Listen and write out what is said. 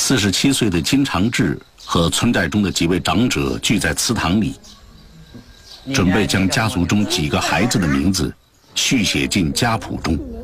47岁的金长志和村寨中的几位长者聚在祠堂里，准备将家族中几个孩子的名字续写进家谱中。